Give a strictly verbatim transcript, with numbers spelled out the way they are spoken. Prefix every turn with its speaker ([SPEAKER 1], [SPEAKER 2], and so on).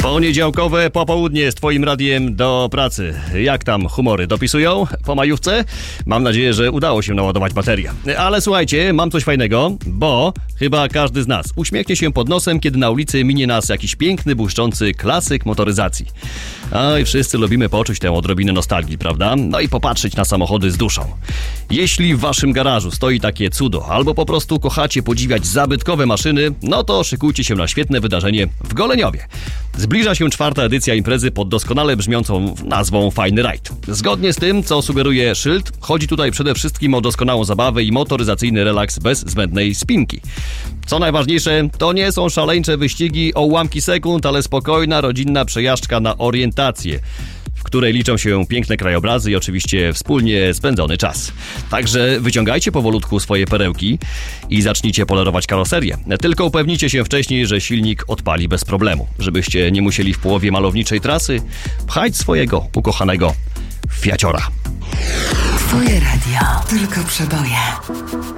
[SPEAKER 1] Poniedziałkowe popołudnie z twoim radiem do pracy. Jak tam humory dopisują po majówce? Mam nadzieję, że udało się naładować baterię. Ale słuchajcie, mam coś fajnego, bo chyba każdy z nas uśmiechnie się pod nosem, kiedy na ulicy minie nas jakiś piękny, błyszczący klasyk motoryzacji. A i wszyscy lubimy poczuć tę odrobinę nostalgii, prawda? No i popatrzeć na samochody z duszą. Jeśli w waszym garażu stoi takie cudo, albo po prostu kochacie podziwiać zabytkowe maszyny, no to szykujcie się na świetne wydarzenie w Goleniowie. Zbliża się czwarta edycja imprezy pod doskonale brzmiącą nazwą Fajny Rajd. Zgodnie z tym, co sugeruje szyld, chodzi tutaj przede wszystkim o doskonałą zabawę i motoryzacyjny relaks bez zbędnej spinki. Co najważniejsze, to nie są szaleńcze wyścigi o ułamki sekund, ale spokojna, rodzinna przejażdżka na orientację, w której liczą się piękne krajobrazy i oczywiście wspólnie spędzony czas. Także wyciągajcie powolutku swoje perełki i zacznijcie polerować karoserię. Tylko upewnijcie się wcześniej, że silnik odpali bez problemu, żebyście nie musieli w połowie malowniczej trasy pchać swojego ukochanego Fiaciora.
[SPEAKER 2] Twoje radio, tylko przeboje.